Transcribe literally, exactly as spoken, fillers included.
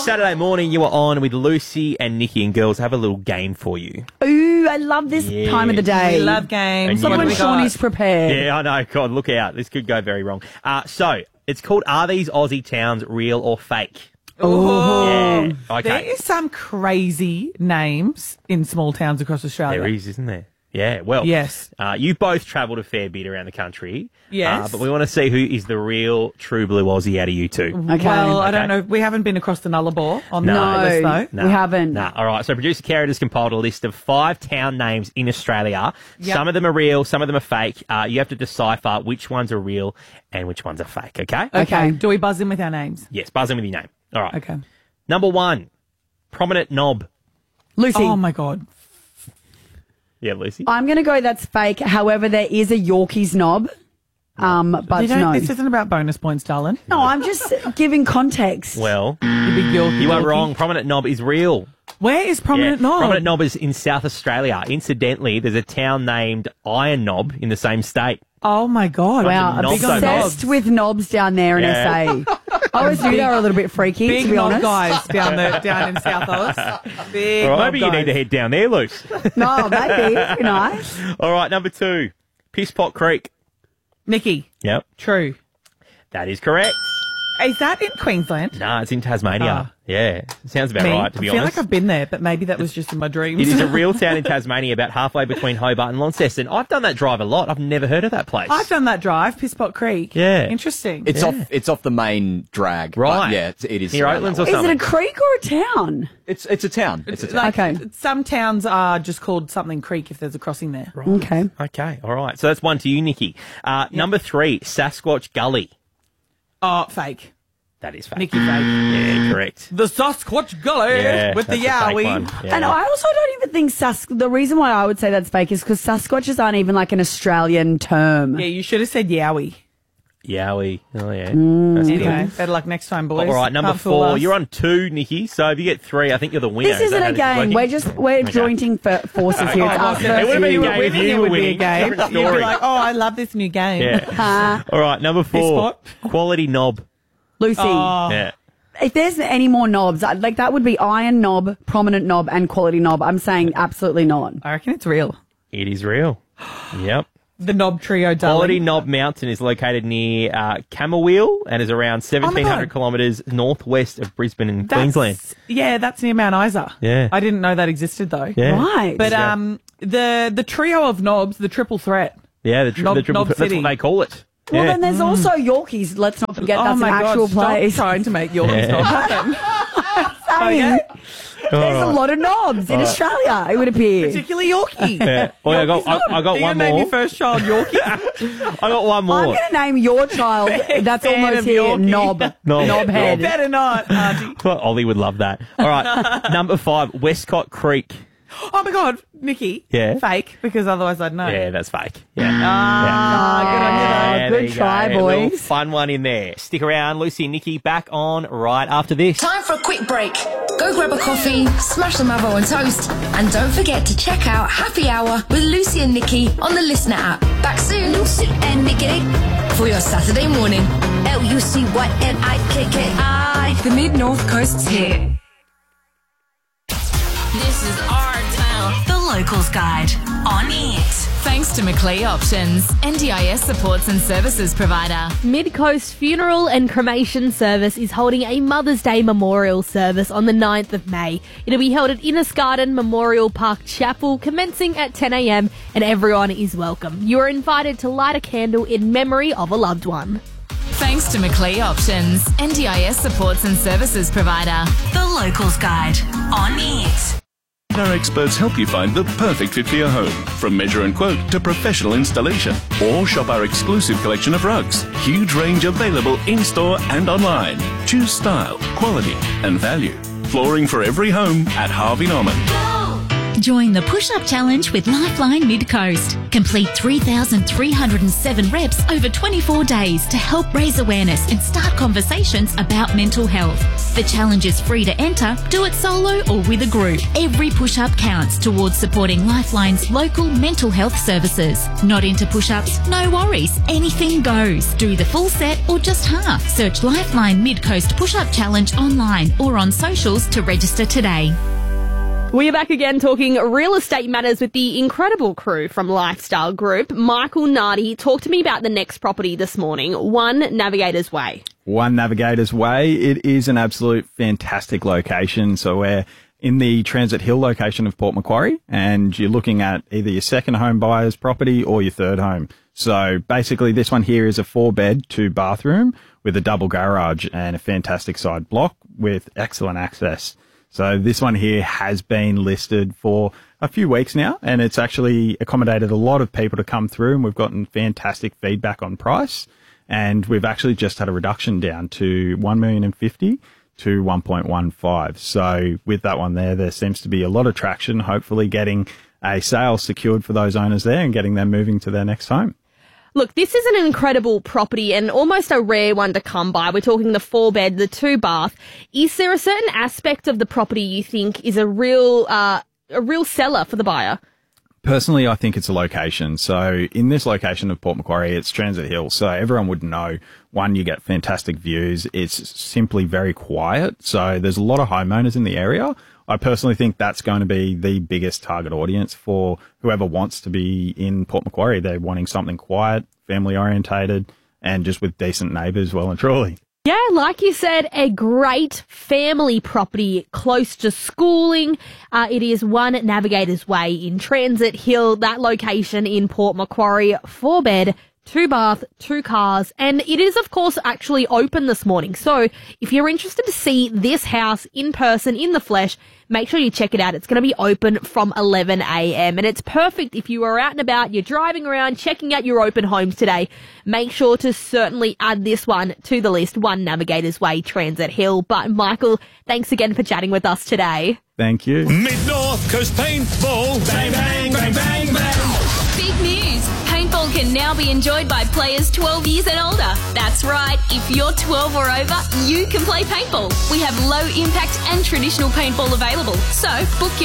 Saturday morning, you are on with Lucy and Nikki, and girls have a little game for you. Ooh, I love this Yeah. time of the day. We love games. And Love you- when Shawnee's prepared. Yeah, I know. God, look out. This could go very wrong. Uh, so, it's called Are These Aussie Towns Real or Fake? Oh, Yeah. Okay. there is some crazy names in small towns across Australia. There is, isn't there? Yeah, well, Yes. Uh, you both travelled a fair bit around the country. Yes. Uh, but we want to see who is the real true blue Aussie out of you two. Okay. Well, I Okay. don't know. We haven't been across the Nullarbor on No. the list, though. Nah. We haven't. Nah. All right. So producer Carrot has compiled a list of five town names in Australia. Yep. Some of them are real, some of them are fake. Uh, you have to decipher which ones are real and which ones are fake. Okay? Okay. Do we buzz in with our names? Yes. Buzz in with your name. All right. Okay. Number one, prominent knob. Lucy. Oh, my God. Yeah, Lucy. I'm going to go that's fake. However, there is a Yorkies knob. Um, but You don't- no. This isn't about bonus points, darling. No, I'm just giving context. Well, You big Yorkie. you are Yorkie. wrong. Prominent knob is real. Where is Prominent Yeah. Knob? Prominent knob is in South Australia. Incidentally, there's a town named Iron Knob in the same state. Oh, my God. Wow, Bunch of knobs over obsessed with knobs down there in Yeah. S A. I always knew they were a little bit freaky, Big to be knob honest. guys down there, down in South Oz. Big All right, knob maybe you guys. need to head down there, Luce. No, maybe. It'd be nice. All right, number two, Pisspot Creek. Nikki, Yep, true. that is correct. Is that in Queensland? Nah, it's in Tasmania. Ah. Yeah, sounds about Me? right, to be I feel honest. like I've been there, but maybe that was just in my dreams. It is a real town in Tasmania, about halfway between Hobart and Launceston. I've done that drive a lot. I've never heard of that place. I've done that drive, Pisspot Creek. Yeah. Interesting. It's Yeah. off. It's off the main drag. Right. But yeah, it's, it is. Near around Oatlands that or way. Is something. it a creek or a town? It's it's a town. It's a town. like, Okay. Some towns are just called something creek if there's a crossing there. Okay. Okay, all right. So that's one to you, Nikki. Uh, Number three, Sasquatch Gully. Oh, fake. That is fake. Nikki fake. Yeah, correct. The Sasquatch Gully Yeah, with the that's a fake yowie. one. Yeah. And I also don't even think Sas. The reason why I would say that's fake is because Sasquatches aren't even like an Australian term. Yeah, you should have said yowie. Yowie. Oh, yeah. Mm, That's good. Anyway, better luck next time, boys. All right, number Can't fool four. us. You're on two, Nikki. So if you get three, I think you're the winner. This Is isn't that a how this is game. working? We're just we're Okay. jointing for forces here. It's Oh, us okay. versus It would've been a you. game if Winning you it were would be a winning. game. Different You'd be story. like, oh, I love this new game. Yeah. All right, number four. spot. Quality knob. Lucy. Oh. Yeah. If there's any more knobs, I'd- like that would be iron knob, prominent knob, and quality knob. I'm saying absolutely not. I reckon it's real. It is real. Yep. The knob trio, darling. Quality Knob Mountain is located near uh, Camberwell and is around seventeen hundred God. kilometres northwest of Brisbane in That's- Queensland. Yeah, that's near Mount Isa. Yeah. I didn't know that existed though. Yeah. Right. But Yeah. um, the the trio of knobs, the triple threat. Yeah, the, tri- Knob- the triple. Knob That's City. what they call it. Well, yeah. then there's also Yorkies. Let's not forget oh that's my an actual God, stop place. trying to make your Yeah. knob happen. Saying, Okay. There's a lot of knobs in Australia, it would appear. Particularly Yorkie. Yeah. Well, I got, Yorkie's I, I got Are you one gonna name more. your first child Yorkie? I got one more. I'm going to name your child, that's Fan almost of here, Yorkie. Knob. Knob. Knobhead. Better not, Auntie. Well, Ollie would love that. All right, number five, Westcott Creek. Oh my God, Nikki. Yeah. Fake, because otherwise I'd know. Yeah, that's fake. Yeah. Ah, good on you. Yeah, good there you try, go. A little boys. fun one in there. Stick around, Lucy and Nikki back on right after this. Time for a quick break. Go grab a coffee, smash some Mavo on toast, and don't forget to check out Happy Hour with Lucy and Nikki on the Listener app. Back soon. Lucy and Nikki for your Saturday morning. L U C Y N I K K I. The Mid North Coast's here. This is our town. The Locals Guide on it. Thanks to Macleay Options, N D I S supports and services provider. Mid-Coast Funeral and Cremation Service is holding a Mother's Day memorial service on the ninth of May. It'll be held at Inniscarden Memorial Park Chapel, commencing at ten a.m, and everyone is welcome. You are invited to light a candle in memory of a loved one. Thanks to Macleay Options, N D I S supports and services provider. The Locals Guide on it. Our experts help you find the perfect fit for your home, from measure and quote to professional installation. Or shop our exclusive collection of rugs. Huge range available in-store and online. Choose style, quality and value. Flooring for every home at Harvey Norman. Join the push-up challenge with Lifeline Mid-Coast. Complete three thousand three hundred seven reps over twenty-four days to help raise awareness and start conversations about mental health. The challenge is free to enter. Do it solo or with a group. Every push-up counts towards supporting Lifeline's local mental health services. Not into push-ups? No worries. Anything goes. Do the full set or just half. Search Lifeline Mid-Coast Push-Up Challenge online or on socials to register today. We are back again talking real estate matters with the incredible crew from Lifestyle Group. Michael Nardi talked to me about the next property this morning, One Navigators Way. One Navigators Way. It is an absolute fantastic location. So we're in the Transit Hill location of Port Macquarie, and you're looking at either your second home buyer's property or your third home. So basically this one here is a four bed, two bathroom with a double garage and a fantastic side block with excellent access. So this one here has been listed for a few weeks now, and it's actually accommodated a lot of people to come through, and we've gotten fantastic feedback on price. And we've actually just had a reduction down to one million fifty to one point one five. So with that one there, there seems to be a lot of traction, hopefully getting a sale secured for those owners there and getting them moving to their next home. Look, this is an incredible property and almost a rare one to come by. We're talking the four bed, the two bath. Is there a certain aspect of the property you think is a real, uh, a real seller for the buyer? Personally, I think it's a location. So in this location of Port Macquarie, it's Transit Hill. So everyone would know, one, you get fantastic views. It's simply very quiet. So there's a lot of homeowners in the area. I personally think that's going to be the biggest target audience for whoever wants to be in Port Macquarie. They're wanting something quiet, family orientated, and just with decent neighbours, well and truly. Yeah, like you said, a great family property close to schooling. Uh, it is One Navigators Way in Transit Hill, that location in Port Macquarie, four bed, two bath, two cars, and it is, of course, actually open this morning. So if you're interested to see this house in person, in the flesh, make sure you check it out. It's going to be open from eleven a m and it's perfect if you are out and about, you're driving around, checking out your open homes today. Make sure to certainly add this one to the list, One Navigators Way, Transit Hill. But Michael, thanks again for chatting with us today. Thank you. Mid-North Coast Paintball. Bang, bang, bang, bang, bang. Big news! Paintball can now be enjoyed by players twelve years and older. That's right, if you're twelve or over, you can play paintball. We have low impact and traditional paintball available. So book your